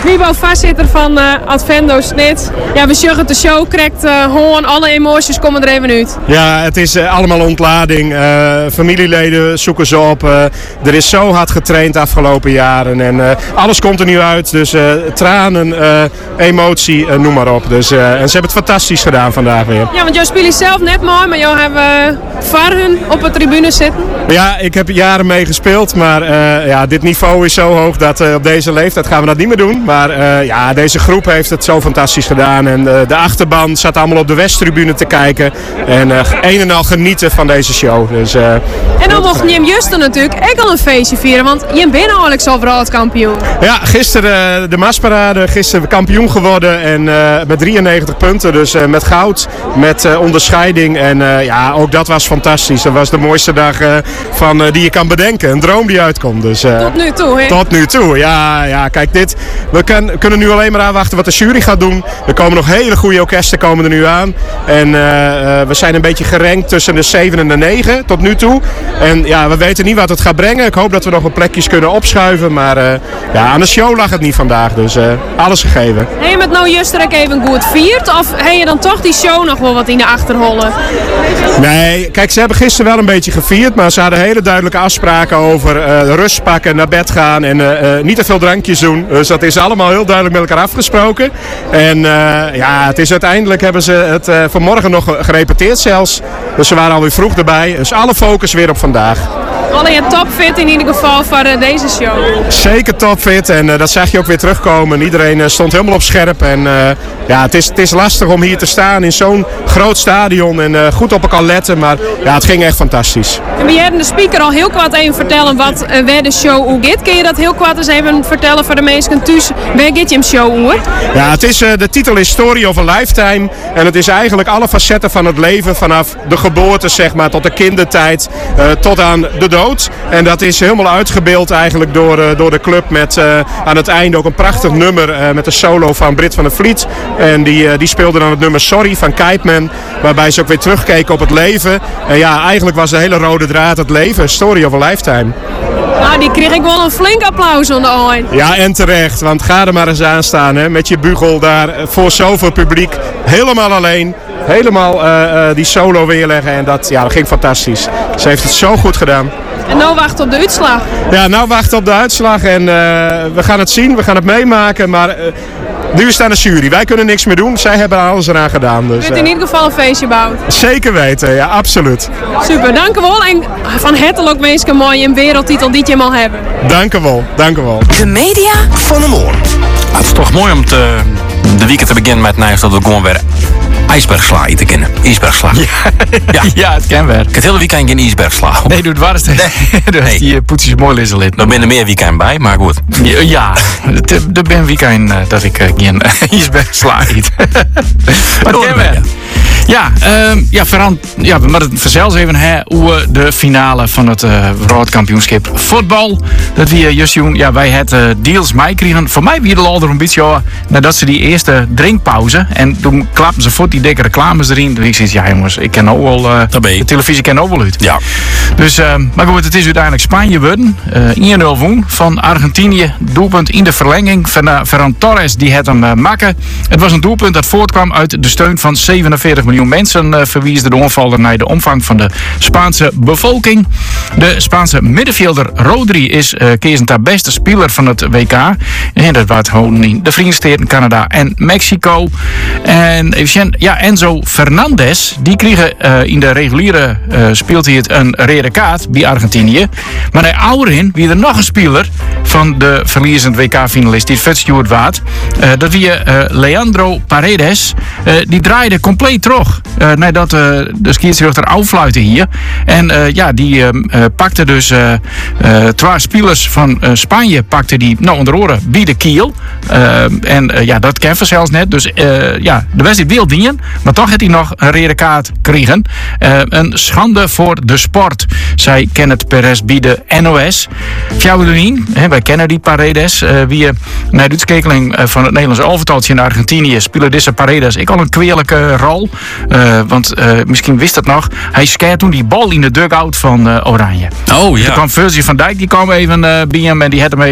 Wiebo-voorzitter van Advendo Snit. Ja, we zeggen de show krijgt gewoon alle emoties komen er even uit. Ja, het is allemaal ontlading. Familieleden zoeken ze op. Er is zo hard getraind de afgelopen jaren. En alles komt er nu uit. Dus tranen, emotie, noem maar op. Dus, en ze hebben het fantastisch gedaan vandaag weer. Ja, want jou speel je zelf net mooi, maar jou hebben Varhen op de tribune zitten. Ja, ik heb jaren mee gespeeld. Maar dit niveau is zo hoog dat op deze leeftijd gaan we dat niet meer doen. Maar deze groep heeft het zo fantastisch gedaan. En de achterban zat allemaal op de Westtribune te kijken. En een en al genieten van deze show. Dus, en dan mocht Jim Juster natuurlijk ook al een feestje vieren. Want Jim bent eigenlijk overal het kampioen. Ja, gisteren de Maasparade. Gisteren kampioen geworden. En met 93 punten. Dus met goud. Met onderscheiding. En ook dat was fantastisch. Dat was de mooiste dag die je kan bedenken. Een droom die uitkomt. Dus, tot nu toe, hè? Tot nu toe, ja. Kijk, we kunnen nu alleen maar aanwachten wat de jury gaat doen. Er komen nog hele goede orkesten komen er nu aan. En we zijn een beetje gerankt tussen de 7 en de 9 tot nu toe. En we weten niet wat het gaat brengen. Ik hoop dat we nog wat plekjes kunnen opschuiven. Maar aan de show lag het niet vandaag. Dus alles gegeven. Heb je met nou Juster even goed viert? Of heb je dan toch die show nog wel wat in de achterhollen? Nee, kijk, ze hebben gisteren wel een beetje gevierd. Maar ze hadden hele duidelijke afspraken over rust pakken, naar bed gaan. En niet te veel drankjes doen. Dus dat is allemaal heel duidelijk met elkaar afgesproken. En het is uiteindelijk hebben ze het vanmorgen nog gerepeteerd zelfs. Dus ze waren alweer vroeg erbij. Dus alle focus weer op vandaag. Alleen topfit in ieder geval voor deze show. Zeker topfit en dat zag je ook weer terugkomen. Iedereen stond helemaal op scherp. En het is lastig om hier te staan in zo'n groot stadion en goed op elkaar letten. Maar het ging echt fantastisch. En we hebben de speaker al heel kwart even vertellen wat waar de show hoe gaat. Kun je dat heel kwart eens even vertellen voor de mensen thuis? Waar gaat je hem show hoor? Ja, de titel is Story of a Lifetime. En het is eigenlijk alle facetten van het leven. Vanaf de geboorte zeg maar tot de kindertijd tot aan de dood. En dat is helemaal uitgebeeld eigenlijk door de club met aan het einde ook een prachtig nummer met een solo van Britt van der Vliet. En die speelde dan het nummer Sorry van Kijpman. Waarbij ze ook weer terugkeken op het leven. En eigenlijk was de hele rode draad het leven. Story of a Lifetime. Nou, die kreeg ik wel een flink applaus aan de eind. Ja, en terecht. Want ga er maar eens aan staan hè, met je bugel daar voor zoveel publiek. Helemaal alleen. Helemaal die solo weerleggen. En dat ging fantastisch. Ze heeft het zo goed gedaan. En nou wachten op de uitslag. Ja, nou wachten op de uitslag. En we gaan het zien. We gaan het meemaken. Maar nu is het aan de jury. Wij kunnen niks meer doen. Zij hebben alles eraan gedaan. Dus, je hebt in ieder geval een feestje bouwen. Zeker weten. Ja, absoluut. Super, dank u wel. En van hartelijk wensen een mooie wereldtitel die je hem al hebben. Dank u wel. Dank u wel. De media van de morgen. Het is toch mooi om de weekend te beginnen met nijs dat we gewoon weer ijsbergsla te kennen. Ijsbergsla. Ja, het kan weer. Ik het hele weekend geen ijsbergsla. Nee, doe het waar is het. Nee. Die poetjes mooi lezen lid. Er ben er meer weekend bij, maar goed. Ja, er ben weekend dat ik geen ijsbergsla eet. Maar het kan weer. Ja, we moeten het vanzelfs even hoe de finale van het wereldkampioenschap voetbal. Dat we juist doen. Ja, wij het deals meekregen. Voor mij weer al er een beetje nadat ze die eerste drinkpauze. En toen klappen ze voort die dikke reclames erin. Toen ik zei, ja jongens, ik ken ook wel de televisie ken ook wel uit. Ja. Dus, maar goed, het is uiteindelijk Spanje worden. 1-0 woen van Argentinië. Doelpunt in de verlenging. Ferran Torres die het hem maken. Het was een doelpunt dat voortkwam uit de steun van 47 miljoen mensen. Verwiesde de onvaller naar de omvang van de Spaanse bevolking. De Spaanse middenvelder Rodri is Keesenta beste speler van het WK. En dat was gewoon in de Verenigde Staten, Canada en Mexico. En Enzo Fernandez, die kreeg in de reguliere speeltijd een rode kaart bij Argentinië. Maar hij ouderin wie er nog een speler van de verliezend WK-finalist die het Stuart waard. Dat wie Leandro Paredes, die draaide compleet terug nadat de scheidsrechter afluiten hier. En die pakte dus twee spelers van Spanje pakte die onder oren bij de kiel. Dat ken zelfs net. Dus de wedstrijd wil dienen, maar toch heeft hij nog een rode kaart kregen. Een schande voor de sport, zei Kenneth Perez bij de NOS. Fjouwerlin, wij kennen die Paredes. Wie naar de uitschakeling van het Nederlands elftaltje in Argentinië speelde deze Paredes ik al een kweerlijke rol. Want misschien wist het nog. Hij skeert toen die bal in de dugout van Oranje. Oh ja. Toen kwam Virgil van Dijk, die kwam even bij hem en die had hem even